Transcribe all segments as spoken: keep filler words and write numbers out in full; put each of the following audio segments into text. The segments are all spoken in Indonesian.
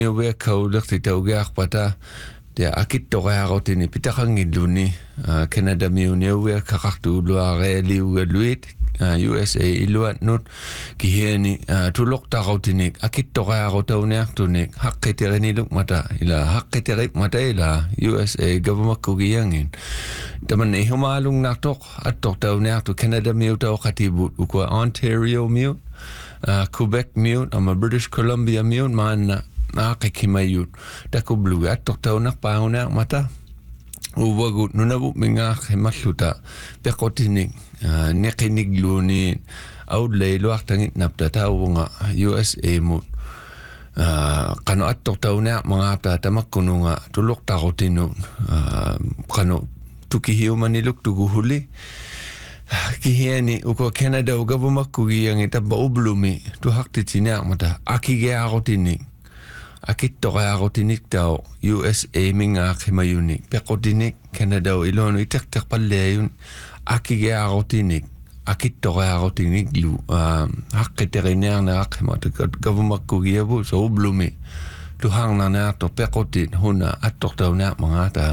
Niwe kaulik ti taugiak pata dia akit toka rotini pitakangin luni Canada miu niwe kakaktu luare liu luit U S A iluat nut kiheni tulok ta rotini akit toka rotaunek tunik hakketereni luk mata ila hakketerik mata ila U S A government kugiyangin taman e humalung natok atok taunek tu Canada miu tau katibut ukwa Ontario miu Quebec miu ama British Columbia miu mana Nakakimayut dako bluga toktaw nak pauna mata uwagut nunabu minga khimasluta pekotinik nekinig luni outlay luak tangit napta tawunga U S A mut kano at toktaw na mga apta tamakkununga tulok takotinu kano tukihiyo maniluk tuguhuli kiheni uko Canada ugabumakkugi yang itabba ublumi tuhak titinak mata akige akotinik Akit toka akotinik tau U S A minga khimayunik pekotinik Canada ilonu itek tek palayun akige akotinik akit toka akotinik lu hakketeriner na khimat gavumak kugiabu so blumi tuhang na na to pekotin huna atok tau na mga ta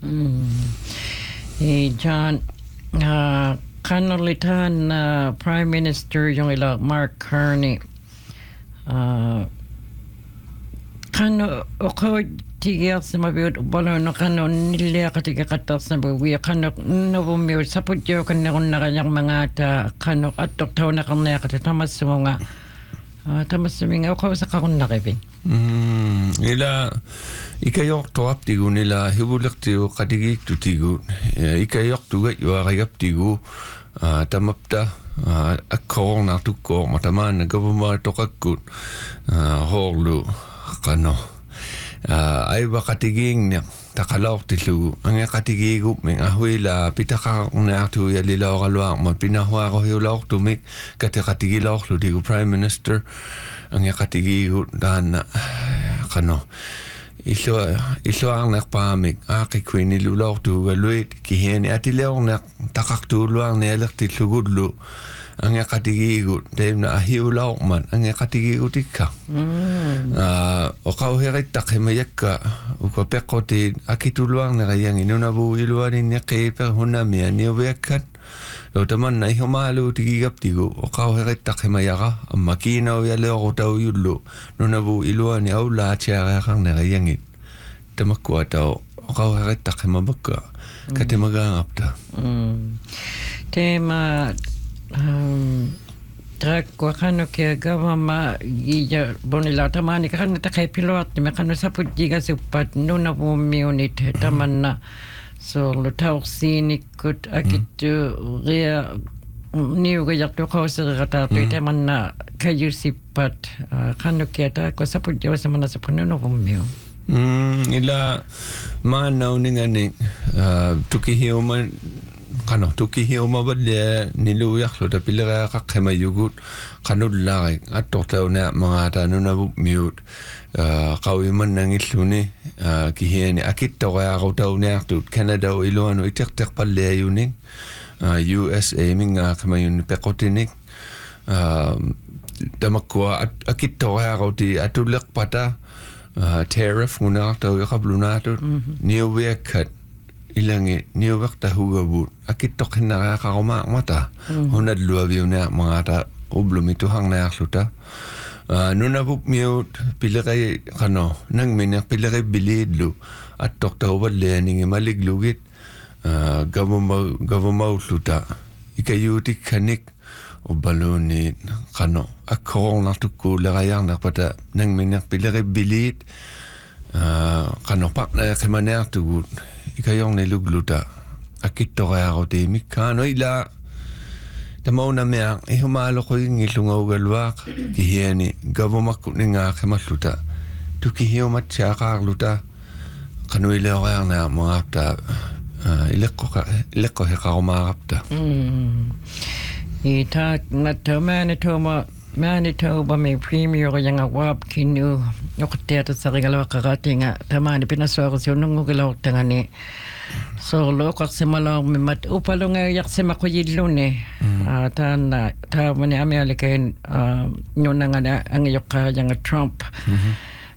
eh John kanolitan Prime Minister yung ila Mark Carney Kano ako tiga sa mabiyot balo no kano nilya katiga katas na bawi kano no bumiyo sa putyo kano kung nakanyang mga ta kano atok tao na kanya kati tamas mga tamas mga ako sa kakong nakibin. Hmm ila ikayok to up tigo nila hibulak tigo katigik tu tigo ikayok tu gay wakayap tigo tamapta akong na tukko mataman nagabuma to kakut holo kano ay ba katiging niya takalok tilu ang katigigo ming ahuila pitaka na tu ya lilaw kalwak mo pinahwa ko hiulok tumik kati katigilok lu digo Prime Minister ang katigigo dan kano iso iso ang nakpamik aki kwini lulok tu galuit kiheni atilaw nak takak tuluang nelak tilugudlu ang katigigo dem na hiulok man ang katigigo tikka ah o kauherit takhimayakka uko pekoti akituluang na kayang inunabu iluanin niya kay per hunami ani obekat lo taman na himalu tigigap tigo o kauherit takhimayaka ang makinaw yalo ko tau yulo nunabu iluani aula tiara kang na kayang it tamakwa tau o kauherit takhimabaka katimagangap ta tema Um, trak ko kano kaya gawa ma iya bonila tamani kano takay pilot ni kano sa putjiga supat no na bumiunit taman na so lutaw sinikut akitu ria niyo gayak to ko sa katato taman na kayo sipat kano kaya ta ko sa putjiga sa mana sa puno no bumiu mm ila manaw ni ngani tukihiyo man kano tukihiyo mabadle niluyak lo tapilera kakhemayugut kanudlaki atok tao na mga tano na mute kawiman ng isluni kihiyani akit tao kaya ako tao na aktot Canada o iluano itek-tek pala yuning U S A minga kamayun pekotinik tamakwa akit tao kaya ako ti atulak pata tariff muna tao yakablunatot niyawakat ilangi niwak ta hugabut akitok hinaka kakuma mata hunad luabiw na mga ta ublum ito hang na akluta nunabuk miut pilakay kano nang minak pilakay bilidlo at tokta hubad leaning maliglugit gavamaw luta ikayutik kanik o balonit kano akong natukko lakayang nakpata nang minak pilakay bilid kano pak na kimanak tugut ikayong nilugluta akit to kaya ko timik kano ila tamaw na miyak ihumalo ko yung ilungaw galwak kihiyani gawamak ni nga kimasluta tu kihiyo matya kakluta kano ila ko kaya na mga apta ilek ko heka kumakapta ita natamani toma Manitoba may premier yang awap kinu nokteata sa regalo kakati nga tamani pinaswaro siya nung ugalaw tangani so lo kak simala may mat upalo nga yak sima ko yidlo ne ta na ta mani Amerika yun nga nga ang iyok ka yung Trump